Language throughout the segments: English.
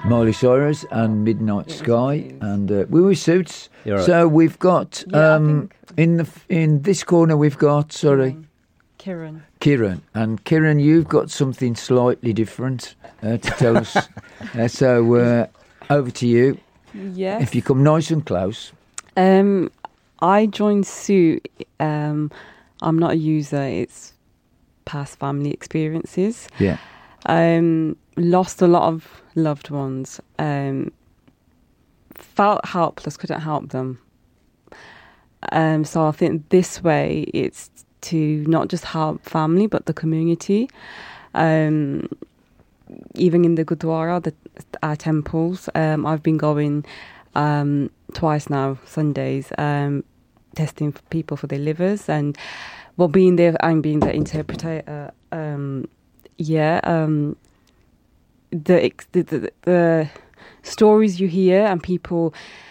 Miley Cyrus and Midnight Sky, and we were Suits. You're right. So we've got in this corner we've got Kieran, and Kieran, you've got something slightly different to tell us. So over to you. Yes. If you come nice and close. I joined Suit. I'm not a user. It's past family experiences. Yeah. Lost a lot of loved ones. Felt helpless, couldn't help them. So I think this way it's to not just help family but the community. Even in the Gurdwara, our temples, I've been going twice now, Sundays, testing for people for their livers, and being there, I'm being the interpreter. The stories you hear and people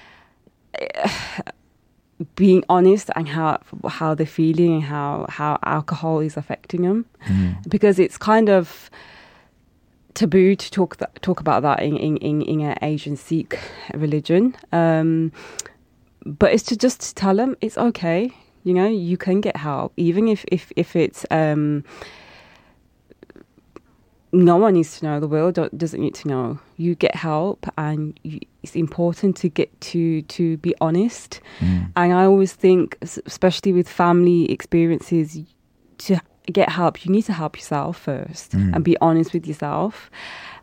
being honest and how they're feeling and how alcohol is affecting them, because it's kind of taboo to talk about that in an Asian Sikh religion, but it's just to tell them it's okay, you can get help, even if it's no one needs to know, the world doesn't need to know. You get help, and it's important to get to be honest. And I always think, especially with family experiences, to get help, you need to help yourself first and be honest with yourself.